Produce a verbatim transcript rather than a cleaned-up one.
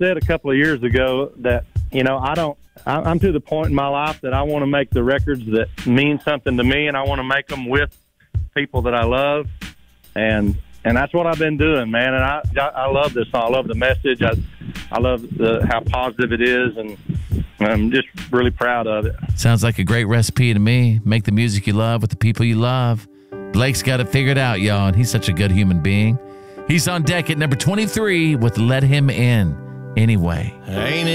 said a couple of years ago that, you know, I don't, I, I'm to the point in my life that I want to make the records that mean something to me, and I want to make them with people that I love. And, and that's what I've been doing, man. And I, I love this song. I love the message. I, I love the, how positive it is, and I'm just really proud of it. Sounds like a great recipe to me. Make the music you love with the people you love. Blake's got it figured out, y'all, and he's such a good human being. He's on deck at number twenty-three with Let Him In Anyway. Ain't